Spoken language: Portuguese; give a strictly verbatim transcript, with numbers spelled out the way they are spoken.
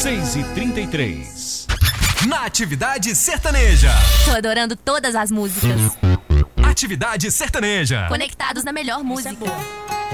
seis e trinta e três. Na Atividade Sertaneja. Tô adorando todas as músicas. Atividade Sertaneja. Conectados na melhor música.